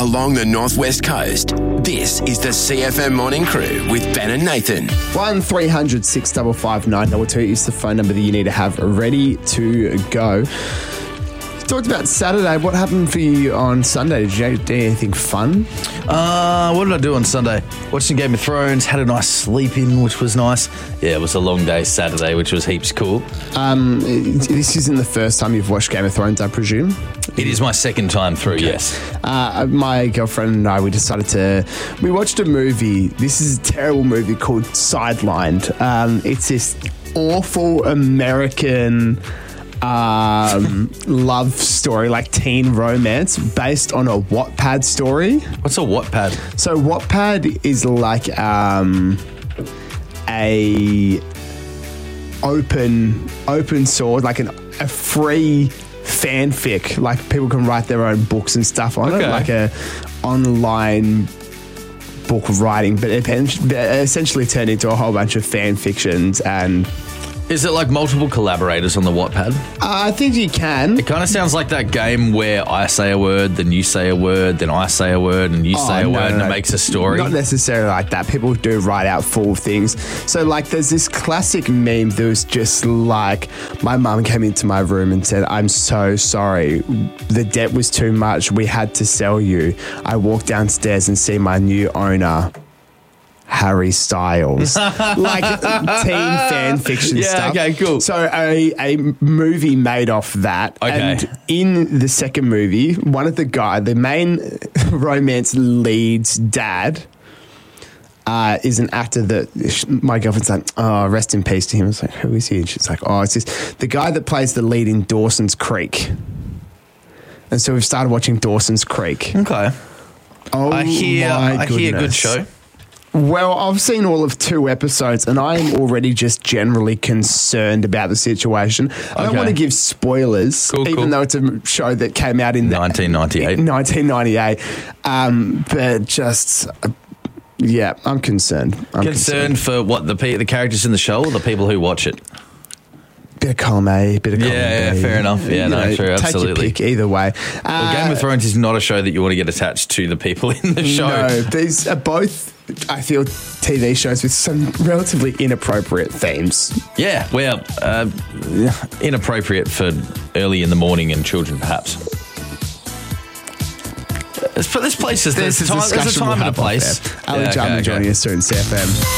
along the northwest coast. This is the CFM Morning Crew with Ben and Nathan. 1300 655 922 is the phone number that you need to have ready to go. Talked about Saturday. What happened for you on Sunday? Did you do anything fun? What did I do on Sunday? Watched some Game of Thrones, had a nice sleep in, which was nice. Yeah, it was a long day Saturday, which was heaps cool. This isn't the first time you've watched Game of Thrones, I presume? It is my second time through, yes. My girlfriend and I, we watched a movie. This is a terrible movie called Sidelined. It's this awful American love story, like teen romance, based on a Wattpad story. What's a Wattpad? So Wattpad is like a open source, like a free fanfic. Like people can write their own books and stuff on it, like a online book writing, but it essentially turned into a whole bunch of fan fictions. And is it like multiple collaborators on the Wattpad? I think you can. It kind of sounds like that game where I say a word, then you say a word, then I say a word, and you say a word, and it makes a story. Not necessarily like that. People do write out full things. So, like, there's this classic meme that was just like, my mum came into my room and said, "I'm so sorry. The debt was too much. We had to sell you. I walked downstairs and see my new owner, Harry Styles." Like teen fan fiction stuff. Yeah, okay, cool. So a movie made off that. Okay. And in the second movie, the main romance lead's dad is an actor that my girlfriend's like, "Oh, rest in peace to him." It's like, "Who is he?" And she's like, "Oh, it's the guy that plays the lead in Dawson's Creek." And so we've started watching Dawson's Creek. Okay. Oh, I hear good show. Well, I've seen all of 2 episodes and I am already just generally concerned about the situation. I don't want to give spoilers, even though it's a show that came out in 1998. But just, I'm concerned. Concerned for what, the characters in the show or the people who watch it? Bit of column A, bit of column B. Yeah, fair enough. Yeah, true, absolutely. Take your pick either way. Game of Thrones is not a show that you want to get attached to the people in the show. No, these are both, I feel, TV shows with some relatively inappropriate themes. Yeah, well, inappropriate for early in the morning and children, perhaps. There's a time and a place. Ali Jarman joining us soon, CFM.